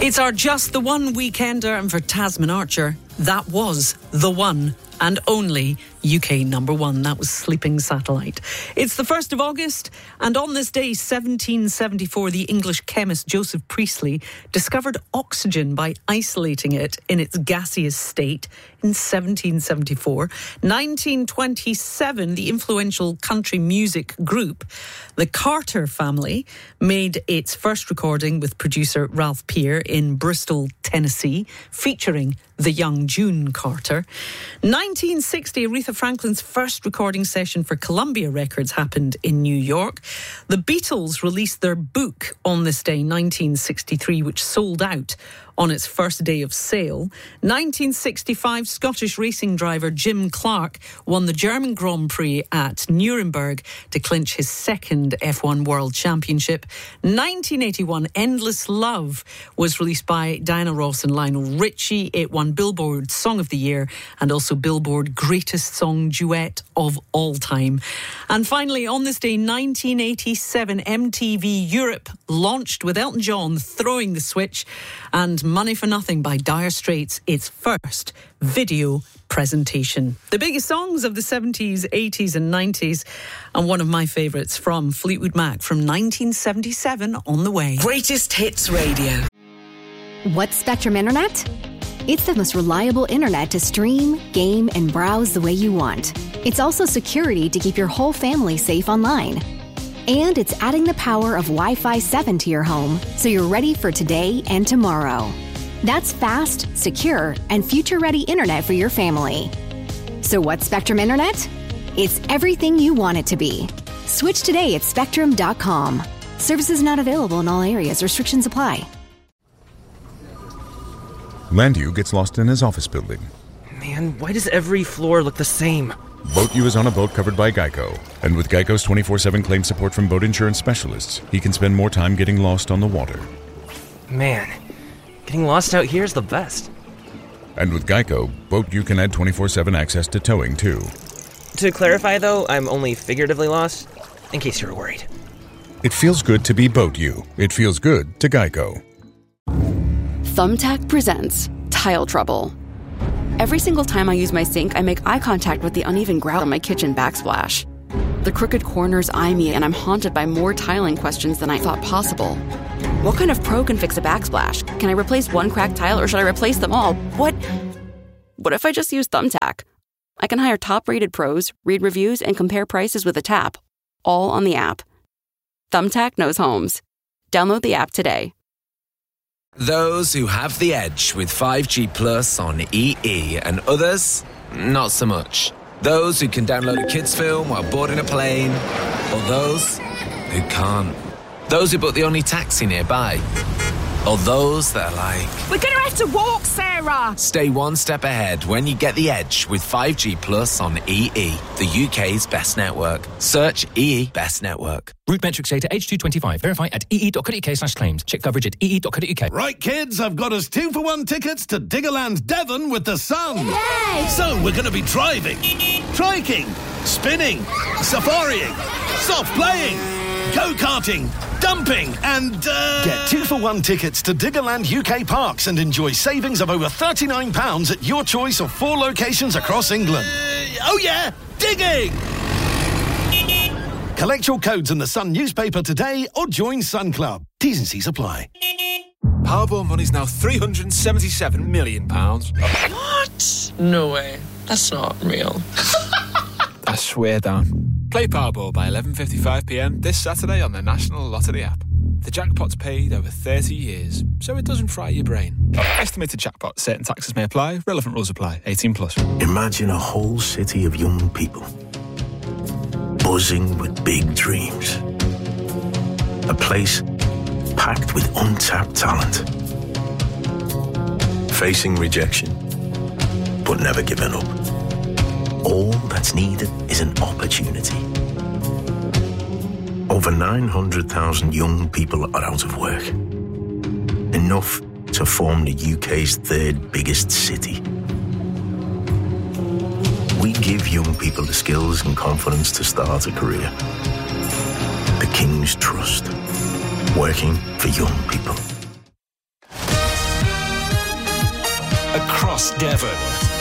It's our Just the One weekender, and for Tasman Archer, that was the one and only UK number one. That was Sleeping Satellite. It's the 1st of August, and on this day, 1774, the English chemist Joseph Priestley discovered oxygen by isolating it in its gaseous state in 1774. 1927, the influential country music group, the Carter Family, made its first recording with producer Ralph Peer in Bristol, Tennessee, featuring the young June Carter. 1960, Aretha Franklin's first recording session for Columbia Records happened in New York. The Beatles released their book on this day, 1963, which sold out on its first day of sale. 1965, Scottish racing driver Jim Clark won the German Grand Prix at Nuremberg to clinch his second F1 World Championship. 1981, Endless Love was released by Diana Ross and Lionel Richie. It won Billboard Song of the Year and also Billboard Greatest Song Duet of All Time. And finally, on this day, 1987, MTV Europe launched with Elton John throwing the switch and Money for Nothing by Dire Straits, its first video presentation. The biggest songs of the 70s, 80s and 90s, and one of my favourites from Fleetwood Mac from 1977 on the way. Greatest Hits Radio. What's Spectrum Internet? It's the most reliable internet to stream, game, and browse the way you want. It's also security to keep your whole family safe online. And it's adding the power of Wi-Fi 7 to your home, so you're ready for today and tomorrow. That's fast, secure, and future-ready internet for your family. So what's Spectrum Internet? It's everything you want it to be. Switch today at Spectrum.com. Services not available in all areas. Restrictions apply. Landu gets lost in his office building. Man, why does every floor look the same? BoatU is on a boat covered by Geico. And with Geico's 24/7 claim support from boat insurance specialists, he can spend more time getting lost on the water. Man, getting lost out here is the best. And with Geico, BoatU can add 24/7 access to towing, too. To clarify, though, I'm only figuratively lost, in case you were worried. It feels good to be BoatU. It feels good to Geico. Thumbtack presents Tile Trouble. Every single time I use my sink, I make eye contact with the uneven grout on my kitchen backsplash. The crooked corners eye me, and I'm haunted by more tiling questions than I thought possible. What kind of pro can fix a backsplash? Can I replace one cracked tile, or should I replace them all? What if I just use Thumbtack? I can hire top-rated pros, read reviews, and compare prices with a tap, all on the app. Thumbtack knows homes. Download the app today. Those who have the edge with 5G Plus on EE and others, not so much. Those who can download a kids film while boarding a plane, or those who can't. Those who book the only taxi nearby, or those that are like, we're going to have to walk, Sarah! Stay one step ahead when you get the edge with 5G Plus on EE, the UK's best network. Search EE Best Network. Route metrics data H225. Verify at ee.co.uk/claims. Check coverage at ee.co.uk. Right, kids, I've got us 2-for-1 tickets to Diggerland Devon with the sun. Yay! So we're going to be driving, triking, spinning, safarieing, soft playing, go-karting, dumping, and Get 2-for-1 tickets to Diggerland UK Parks and enjoy savings of over £39 at your choice of 4 locations across England. Oh yeah, digging! Collect your codes in the Sun newspaper today or join Sun Club. T's and C's apply. Powerball money's now £377 million. What? No way. That's not real. I swear down. Play Powerball by 11:55pm this Saturday on the National Lottery app. The jackpot's paid over 30 years, so it doesn't fry your brain. Estimated jackpot. Certain taxes may apply. Relevant rules apply. 18+. Imagine a whole city of young people buzzing with big dreams. A place packed with untapped talent. Facing rejection, but never giving up. All that's needed is an opportunity. Over 900,000 young people are out of work. Enough to form the UK's third biggest city. We give young people the skills and confidence to start a career. The King's Trust. Working for young people. across Devon.